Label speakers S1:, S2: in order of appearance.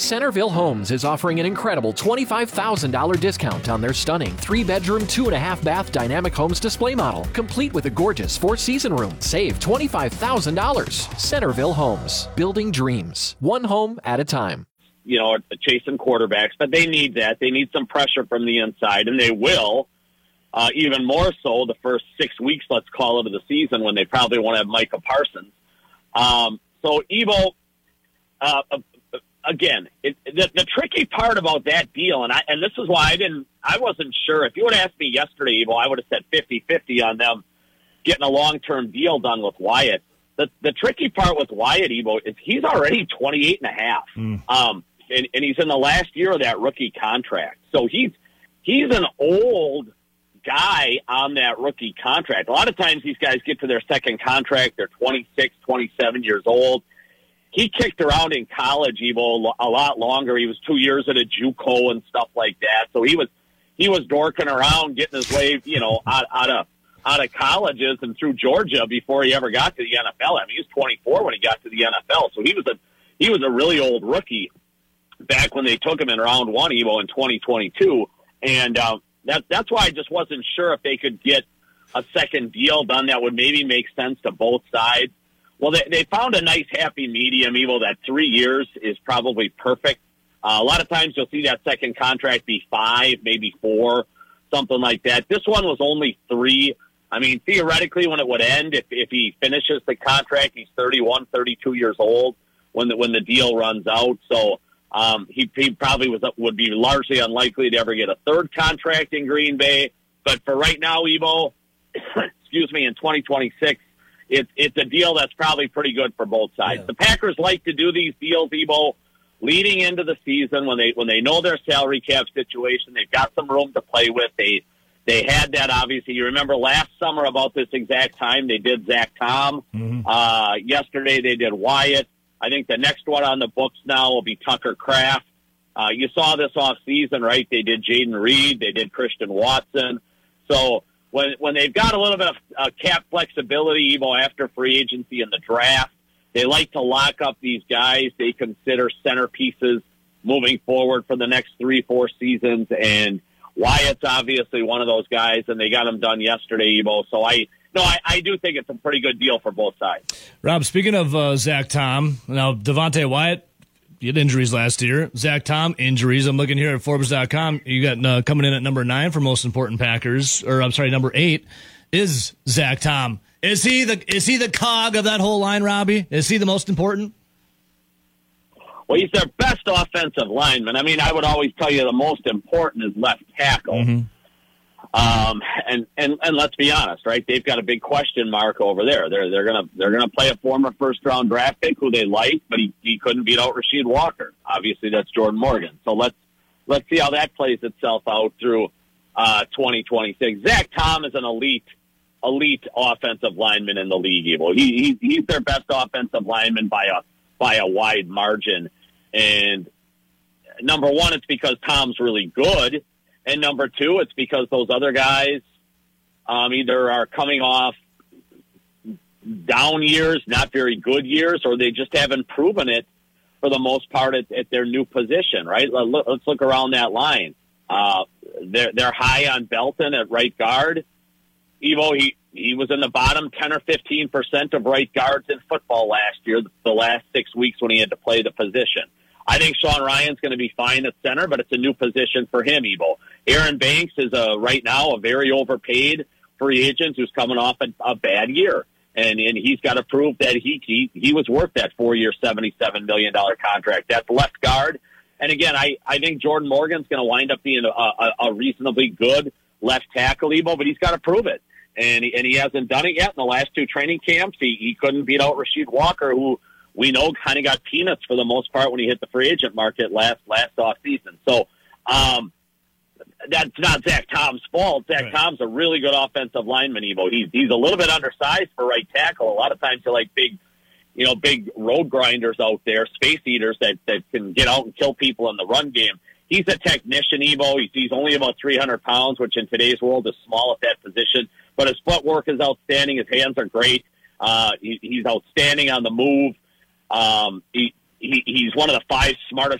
S1: Centerville Homes is offering an incredible $25,000 discount on their stunning 3-bedroom, 2.5-bath Dynamic Homes display model, complete with a gorgeous 4-season room. Save $25,000. Centerville Homes, building dreams, one home at a time.
S2: Chasing quarterbacks, but they need that. They need some pressure from the inside, and they will, even more so the first 6 weeks, let's call it, of the season when they probably won't have Micah Parsons. So, Evo, again, the tricky part about that deal, and this is why I wasn't sure. If you would have asked me yesterday, Evo, I would have said 50-50 on them getting a long-term deal done with Wyatt. The tricky part with Wyatt, Evo, is he's already 28 and a half. And he's in the last year of that rookie contract. So he's an old guy on that rookie contract. A lot of times these guys get to their second contract, they're 26, 27 years old. He kicked around in college, Evo, a lot longer. He was 2 years at a JUCO and stuff like that. So he was dorking around, getting his way, out of colleges and through Georgia before he ever got to the NFL. I mean, he was 24 when he got to the NFL. So he was a really old rookie back when they took him in round one, Evo, in 2022. And that's why I just wasn't sure if they could get a second deal done that would maybe make sense to both sides. Well, they found a nice happy medium, Evo, that 3 years is probably perfect. A lot of times you'll see that second contract be 5, maybe 4, something like that. This one was only 3. I mean, theoretically, when it would end, if he finishes the contract, he's 31, 32 years old when the deal runs out. So he probably would be largely unlikely to ever get a third contract in Green Bay. But for right now, Evo, excuse me, in 2026, it's a deal that's probably pretty good for both sides. Yeah. The Packers like to do these deals, Evo, leading into the season when they know their salary cap situation. They've got some room to play with. They had that, obviously. You remember last summer about this exact time, they did Zach Tom. Mm-hmm. Yesterday they did Wyatt. I think the next one on the books now will be Tucker Kraft. You saw this off season, right? They did Jaden Reed. They did Christian Watson. So when they've got a little bit of cap flexibility, Evo, after free agency and the draft, they like to lock up these guys they consider centerpieces moving forward for the next 3-4 seasons. And Wyatt's obviously one of those guys, and they got him done yesterday, Evo. So I do think it's a pretty good deal for both sides.
S3: Rob, speaking of Zach Tom, now Devontae Wyatt, he had injuries last year. Zach Tom, injuries. I'm looking here at Forbes.com. You got coming in at number 9 for most important Packers, or I'm sorry, number 8 is Zach Tom. Is he the cog of that whole line, Robbie? Is he the most important?
S2: Well, he's their best offensive lineman. I mean, I would always tell you the most important is left tackle. Mm-hmm. And let's be honest, right? They've got a big question mark over there. They're gonna play a former first round draft pick who they like, but he couldn't beat out Rasheed Walker. Obviously, that's Jordan Morgan. So let's see how that plays itself out through 2026. Zach Tom is an elite offensive lineman in the league. Evo. He's their best offensive lineman by a wide margin. And number one, it's because Tom's really good. And number two, it's because those other guys either are coming off down years, not very good years, or they just haven't proven it for the most part at their new position, right? Let's look around that line. They're high on Belton at right guard. Evo, he was in the bottom 10 or 15% of right guards in football last year, the last 6 weeks when he had to play the position. I think Sean Ryan's going to be fine at center, but it's a new position for him, Evo. Aaron Banks is right now a very overpaid free agent who's coming off a bad year. And he's got to prove that he was worth that 4-year, $77 million contract. That's left guard. And again, I think Jordan Morgan's going to wind up being a reasonably good left tackle, Evo, but he's got to prove it. And he hasn't done it yet in the last 2 training camps. He couldn't beat out Rasheed Walker, who we know kind of got peanuts for the most part when he hit the free agent market last offseason. So that's not Zach Tom's fault. Zach Tom's a really good offensive lineman, Evo. He's a little bit undersized for right tackle. A lot of times you're like big road grinders out there, space eaters that can get out and kill people in the run game. He's a technician, Evo. He's only about 300 pounds, which in today's world is small at that position. But his footwork is outstanding. His hands are great. He's outstanding on the move. He's one of the 5 smartest